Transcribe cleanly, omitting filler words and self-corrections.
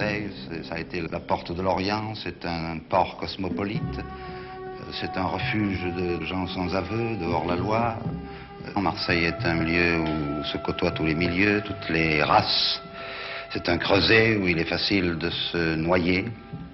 Marseille, ça a été la porte de l'Orient, c'est un port cosmopolite, c'est un refuge de gens sans aveu, de hors-la-loi. Marseille est un lieu où se côtoient tous les milieux, toutes les races. C'est un creuset où il est facile de se noyer.